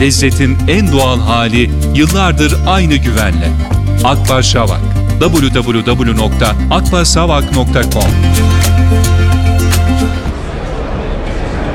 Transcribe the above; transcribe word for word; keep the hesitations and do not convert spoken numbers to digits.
Lezzetin en doğal hali yıllardır aynı güvenle. Akbaş Savak. double-u double-u double-u nokta akbaşsavak nokta com